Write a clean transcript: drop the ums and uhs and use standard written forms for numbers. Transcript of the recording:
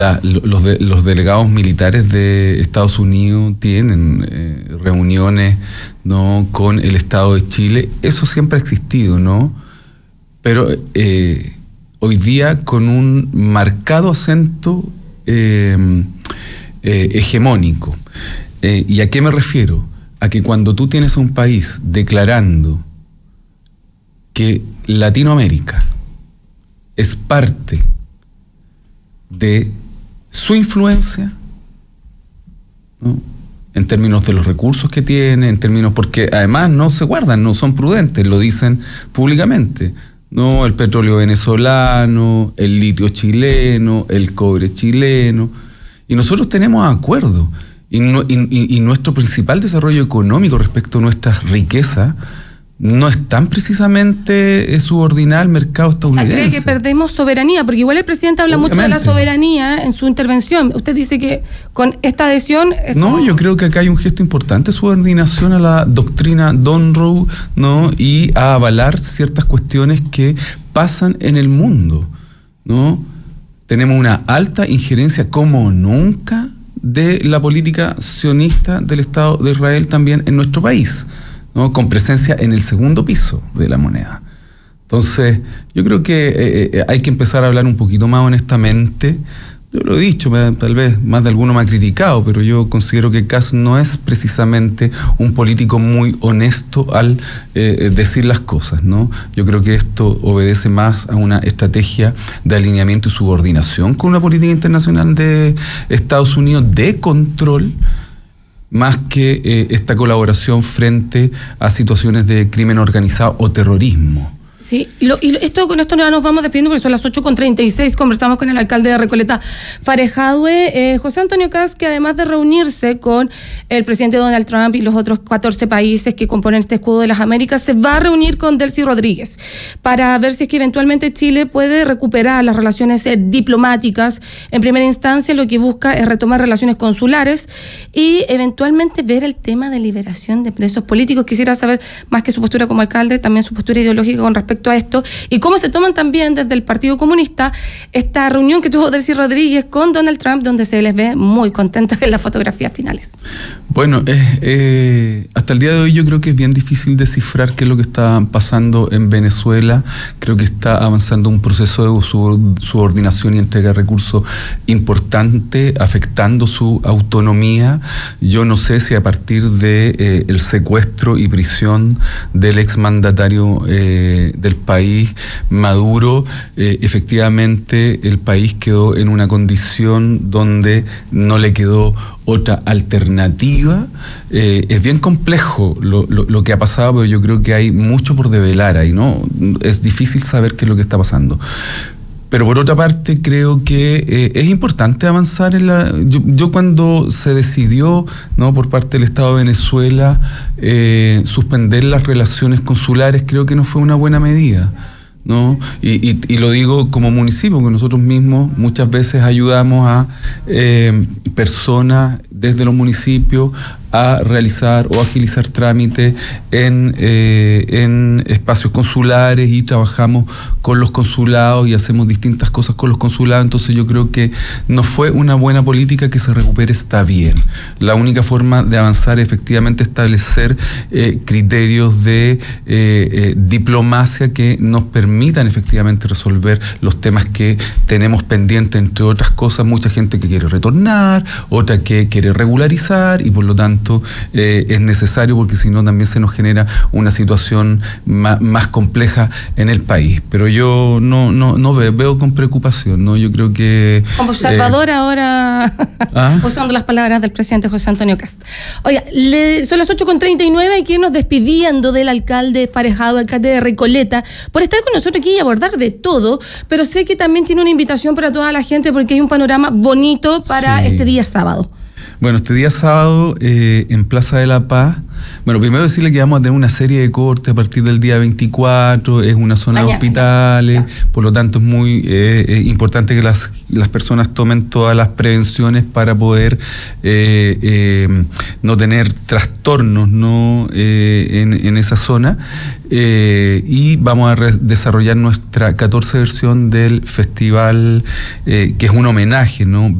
Los delegados militares de Estados Unidos tienen reuniones, ¿no?, con el Estado de Chile. Eso siempre ha existido, ¿no? Pero hoy día con un marcado acento hegemónico. ¿Y a qué me refiero? A que cuando tú tienes un país declarando que Latinoamérica es parte de su influencia, ¿no?, en términos de los recursos que tiene, en términos, porque además no se guardan, no son prudentes, lo dicen públicamente, ¿no? El petróleo venezolano, el litio chileno, el cobre chileno, y nosotros tenemos acuerdos, y nuestro principal desarrollo económico respecto a nuestras riquezas no están precisamente subordinadas al mercado estadounidense. ¿Cree que perdemos soberanía? Porque igual el presidente habla mucho de la soberanía en su intervención. Usted dice que con esta adhesión... No, yo creo que acá hay un gesto importante de subordinación a la doctrina Monroe, ¿no?, y a avalar ciertas cuestiones que pasan en el mundo, ¿no? Tenemos una alta injerencia como nunca de la política sionista del Estado de Israel también en nuestro país, ¿no?, con presencia en el segundo piso de la moneda. Entonces, yo creo que hay que empezar a hablar un poquito más honestamente. Yo lo he dicho, tal vez más de alguno me ha criticado, pero yo considero que Kast no es precisamente un político muy honesto al decir las cosas, ¿no? Yo creo que esto obedece más a una estrategia de alineamiento y subordinación con una política internacional de Estados Unidos de control, más que esta colaboración frente a situaciones de crimen organizado o terrorismo. Sí, con esto ya nos vamos despidiendo porque son las 8:36. Conversamos con el alcalde de Recoleta, Farejadue, José Antonio Kast, que además de reunirse con el presidente Donald Trump y los otros 14 países que componen este escudo de las Américas, se va a reunir con Delcy Rodríguez para ver si es que eventualmente Chile puede recuperar las relaciones diplomáticas. En primera instancia, lo que busca es retomar relaciones consulares y eventualmente ver el tema de liberación de presos políticos. Quisiera saber más que su postura como alcalde, también su postura ideológica con respecto a esto, y cómo se toman también desde el Partido Comunista esta reunión que tuvo Delcy Rodríguez con Donald Trump, donde se les ve muy contentos en las fotografías finales. Bueno, hasta el día de hoy yo creo que es bien difícil descifrar qué es lo que está pasando en Venezuela. Creo que está avanzando un proceso de subordinación y entrega de recursos importante, afectando su autonomía. Yo no sé si a partir de el secuestro y prisión del exmandatario del país, Maduro, efectivamente el país quedó en una condición donde no le quedó otra alternativa. Es bien complejo lo que ha pasado, pero yo creo que hay mucho por develar ahí, ¿no? Es difícil saber qué es lo que está pasando. Pero por otra parte creo que es importante avanzar en la... Yo cuando se decidió, ¿no?, por parte del Estado de Venezuela suspender las relaciones consulares, creo que no fue una buena medida, ¿no? Y lo digo como municipio, porque nosotros mismos muchas veces ayudamos a personas desde los municipios a realizar o agilizar trámites en espacios consulares, y trabajamos con los consulados y hacemos distintas cosas con los consulados. Entonces yo creo que no fue una buena política. Que se recupere está bien. La única forma de avanzar es efectivamente establecer criterios de diplomacia que nos permitan efectivamente resolver los temas que tenemos pendientes, entre otras cosas, mucha gente que quiere retornar, otra que quiere regularizar, y por lo tanto es necesario, porque si no también se nos genera una situación más compleja en el país. Pero yo no veo con preocupación, ¿no? Yo creo que... Como observador ahora, usando las palabras del presidente José Antonio Kast. Oiga, son las 8:39, hay que irnos despidiendo del alcalde Farejadue, alcalde de Recoleta, por estar con nosotros aquí y abordar de todo, pero sé que también tiene una invitación para toda la gente, porque hay un panorama bonito para este día sábado. Bueno, este día sábado en Plaza de la Paz Bueno, primero decirle que vamos a tener una serie de cortes a partir del día 24, es una zona de hospitales, por lo tanto es muy importante que las personas tomen todas las prevenciones para poder no tener trastornos, ¿no? En esa zona. Y vamos a desarrollar nuestra 14 versión del festival, que es un homenaje, ¿no?